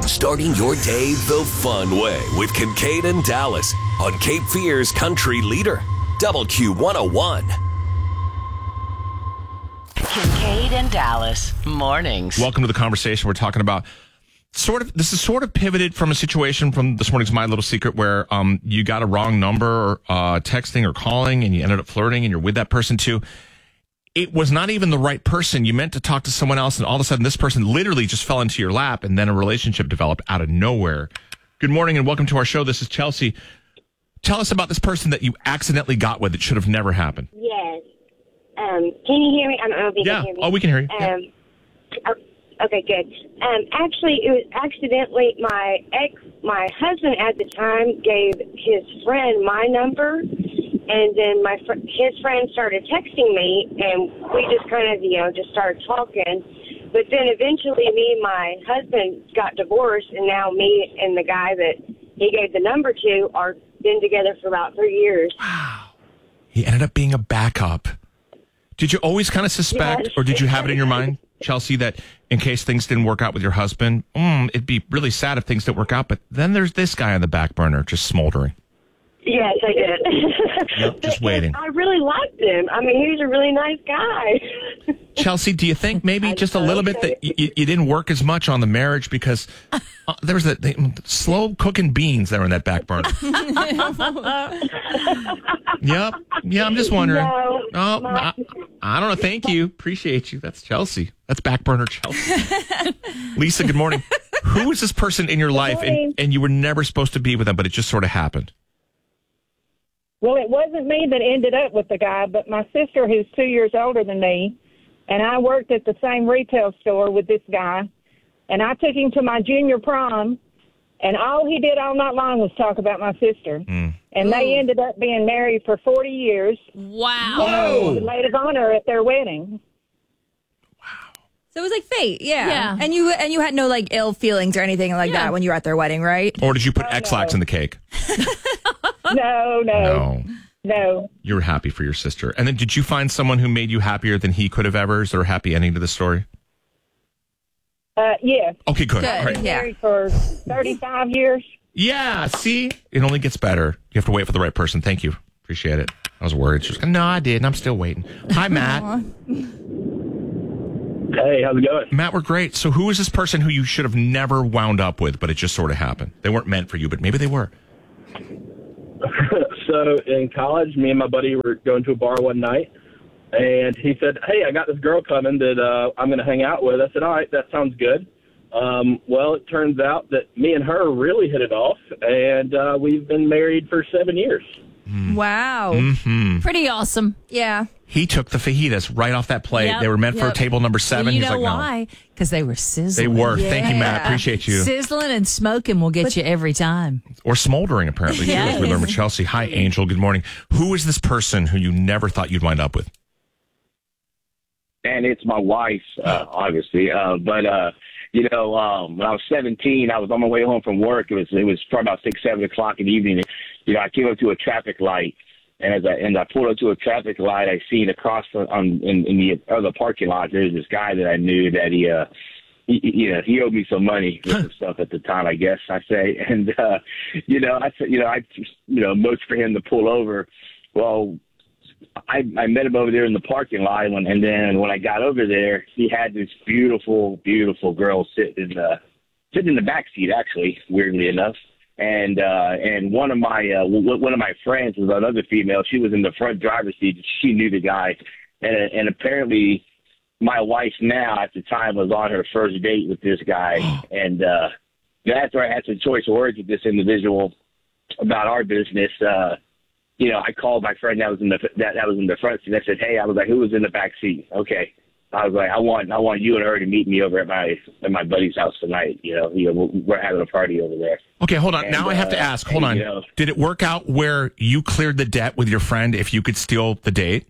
Starting your day the fun way with Kincaid and Dallas on Cape Fear's Country Leader, WQ101. Kincaid and Dallas mornings. Welcome to the conversation. We're talking about this is sort of pivoted from a situation from this morning's My Little Secret where you got a wrong number texting or calling and you ended up flirting and you're with that person too. It was not even the right person. You meant to talk to someone else and all of a sudden this person literally just fell into your lap and then a relationship developed out of nowhere. Good morning and welcome to our show. This is Chelsea. Tell us about this person that you accidentally got with. It should have never happened. Yes. Can you hear me? I don't know if you can hear me. Oh, we can hear you. Okay, good. Actually, it was accidentally my husband at the time gave his friend my number, and then his friend started texting me, and we just kind of, just started talking. But then eventually me and my husband got divorced, and now me and the guy that he gave the number to are been together for about 3 years. Wow. He ended up being a backup. Did you always kind of suspect, Yes. or did you have it in your mind, Chelsea, that in case things didn't work out with your husband, it'd be really sad if things didn't work out, but then there's this guy on the back burner just smoldering. Yes, I did. Yep, just waiting. I really liked him. I mean, he was a really nice guy. Chelsea, do you think maybe just a little bit that you didn't work as much on the marriage because there was the slow cooking beans that were in that back burner? Yep. Yeah, I'm just wondering. No, I don't know. Thank you. Appreciate you. That's Chelsea. That's back burner Chelsea. Lisa, good morning. Who is this person in your life and you were never supposed to be with them, but it just sort of happened? Well, it wasn't me that ended up with the guy, but my sister, who's 2 years older than me, and I worked at the same retail store with this guy, and I took him to my junior prom, and all he did all night long was talk about my sister. And they ended up being married for 40 years. Wow. I was the maid of honor at their wedding. So it was like fate, yeah. Yeah. And you had no like ill feelings or anything like that when you were at their wedding, right? Or did you put X-Lax in the cake? No. You were happy for your sister. And then did you find someone who made you happier than he could have ever? Is there a happy ending to the story? Yeah. Okay, good. Good. All right. Yeah. Married for 35 years. Yeah, see? It only gets better. You have to wait for the right person. Thank you. Appreciate it. I was worried. She was like, no, I didn't. I'm still waiting. Hi, Matt. Hey, how's it going? Matt, we're great. So who is this person who you should have never wound up with, but it just sort of happened? They weren't meant for you, but maybe they were. So in college, me and my buddy were going to a bar one night, and he said, hey, I got this girl coming that I'm going to hang out with. I said, all right, that sounds good. Well, it turns out that me and her really hit it off, and we've been married for 7 years. Wow. Mm-hmm. Pretty awesome. Yeah. He took the fajitas right off that plate. Yep, They were meant for yep. table number 7. And you He's know like, no. why? Because they were sizzling. They were. Thank you, Matt. Yeah. Appreciate you. Sizzling and smoking will get you every time. Or smoldering, apparently, too, as we learned with Chelsea. Hi, Angel. Good morning. Who is this person who you never thought you'd wind up with? And it's my wife, obviously. But when I was 17, I was on my way home from work. It was probably about 6, 7 o'clock in the evening. I came up to a traffic light. And as I pulled up to a traffic light, I seen across in the other parking lot, there's this guy that I knew that he owed me some money with some stuff at the time, I guess I say. And, I motioned for him to pull over. Well, I met him over there in the parking lot. And then when I got over there, he had this beautiful, beautiful girl sitting in the back seat, actually, weirdly enough. And one of my friends was another female. She was in the front driver's seat. She knew the guy, and apparently my wife now at the time was on her first date with this guy. And after I had some choice words with this individual about our business, I called my friend that was in the front seat. I said, hey, I was like, who was in the back seat? Okay. I was like, I want you and her to meet me over at my buddy's house tonight. We're having a party over there. Okay, hold on. And, now I have to ask. Hold on. Did it work out where you cleared the debt with your friend if you could steal the date?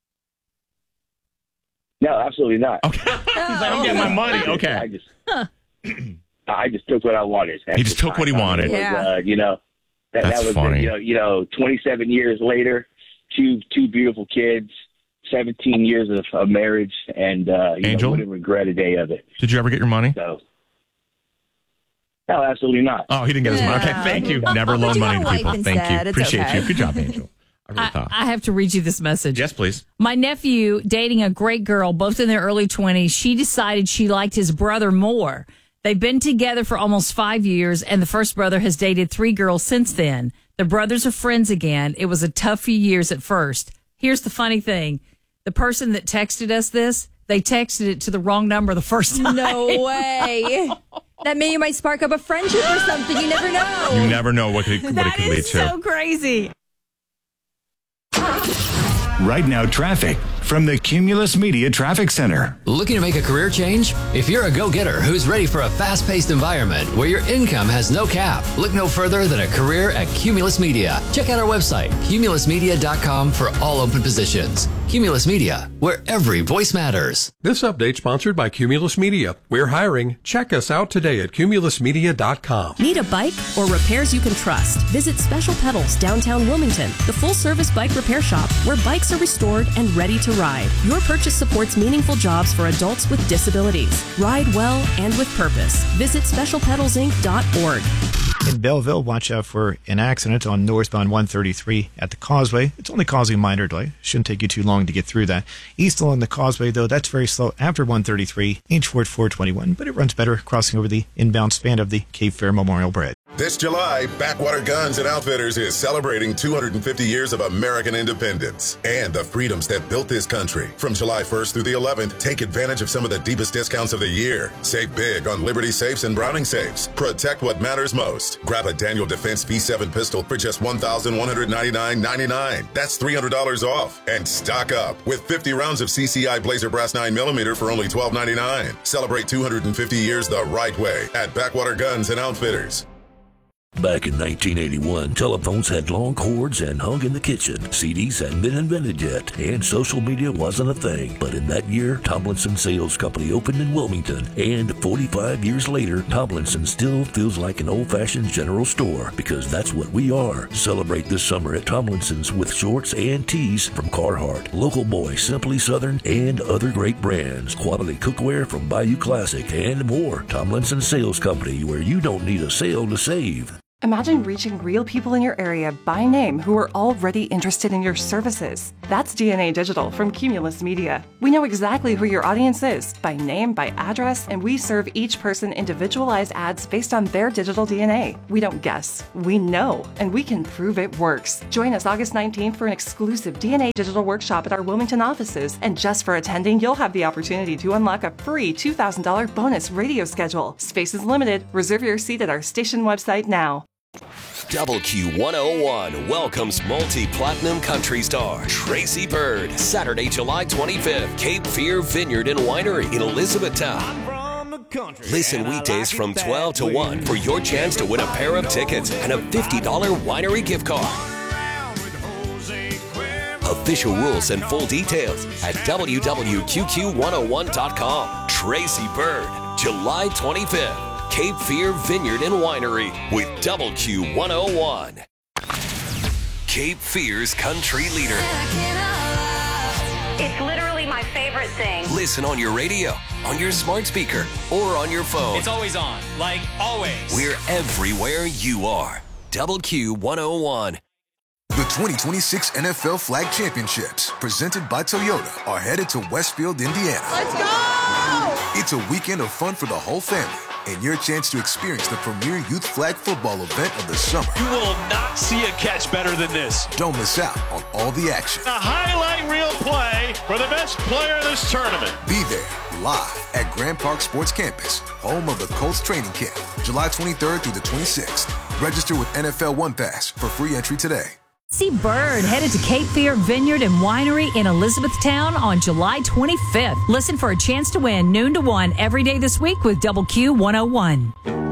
No, absolutely not. Okay. He's like, I'm getting my money. Okay. I just took what I wanted. He just took what he wanted. That That's was funny. 27 years later, two beautiful kids. 17 years of marriage, and Angel? wouldn't regret a day of it. Did you ever get your money? So, No, absolutely not. Oh, he didn't get his money. Okay, thank you. Never loan money to people. Thank you. It's Appreciate okay. you. Good job, Angel. I really thought. I have to read you this message. Yes, please. My nephew dating a great girl, both in their early 20s. She decided she liked his brother more. They've been together for almost 5 years, and the first brother has dated 3 girls since then. The brothers are friends again. It was a tough few years at first. Here's the funny thing. The person that texted us this, they texted it to the wrong number the first time. No way. That maybe might spark up a friendship or something. You never know. You never know what it could lead to. That is so crazy. Right now, traffic from the Cumulus Media Traffic Center. Looking to make a career change? If you're a go-getter who's ready for a fast-paced environment where your income has no cap, look no further than a career at Cumulus Media. Check out our website, cumulusmedia.com, for all open positions. Cumulus Media, where every voice matters. This update sponsored by Cumulus Media. We're hiring. Check us out today at cumulusmedia.com. Need a bike or repairs you can trust? Visit Special Pedals downtown Wilmington, the full-service bike repair shop where bikes are restored and ready to ride. Your purchase supports meaningful jobs for adults with disabilities. Ride well and with purpose. Visit specialpedalsinc.org. In Belleville, watch out for an accident on northbound 133 at the Causeway. It's only causing minor delay. Shouldn't take you too long to get through that. East along the Causeway, though, that's very slow after 133, Inchford 421, but it runs better crossing over the inbound span of the Cape Fear Memorial Bridge. This July, Backwater Guns and Outfitters is celebrating 250 years of American independence and the freedoms that built this country. From July 1st through the 11th, take advantage of some of the deepest discounts of the year. Save big on Liberty safes and Browning safes. Protect what matters most. Grab a Daniel Defense V7 pistol for just $1,199.99. That's $300 off. And stock up with 50 rounds of CCI Blazer Brass 9mm for only $12.99. Celebrate 250 years the right way at Backwater Guns and Outfitters. Back in 1981, telephones had long cords and hung in the kitchen. CDs hadn't been invented yet, and social media wasn't a thing. But in that year, Tomlinson Sales Company opened in Wilmington, and 45 years later, Tomlinson still feels like an old-fashioned general store, because that's what we are. Celebrate this summer at Tomlinson's with shorts and tees from Carhartt, Local Boy, Simply Southern, and other great brands. Quality cookware from Bayou Classic, and more. Tomlinson Sales Company, where you don't need a sale to save. Imagine reaching real people in your area by name who are already interested in your services. That's DNA Digital from Cumulus Media. We know exactly who your audience is by name, by address, and we serve each person individualized ads based on their digital DNA. We don't guess, we know, and we can prove it works. Join us August 19th for an exclusive DNA Digital workshop at our Wilmington offices. And just for attending, you'll have the opportunity to unlock a free $2,000 bonus radio schedule. Space is limited. Reserve your seat at our station website now. WQ101 welcomes multi-platinum country star Tracy Byrd, Saturday, July 25th, Cape Fear Vineyard and Winery in Elizabethtown. Listen weekdays from 12 to 1 for your chance to win a pair of tickets and a $50 winery gift card. Official rules and full details at www.qqc101.com. Tracy Byrd, July 25th. Cape Fear Vineyard and Winery with WQ101. Cape Fear's country leader. It's literally my favorite thing. Listen on your radio, on your smart speaker, or on your phone. It's always on, like always. We're everywhere you are. WQ101. The 2026 NFL Flag Championships, presented by Toyota, are headed to Westfield, Indiana. Let's go! It's a weekend of fun for the whole family, and your chance to experience the premier youth flag football event of the summer. You will not see a catch better than this. Don't miss out on all the action. A highlight reel play for the best player of this tournament. Be there, live at Grand Park Sports Campus, home of the Colts training camp, July 23rd through the 26th. Register with NFL One Pass for free entry today. See Bird headed to Cape Fear Vineyard and Winery in Elizabethtown on July 25th. Listen for a chance to win noon to 1 every day this week with WQ101.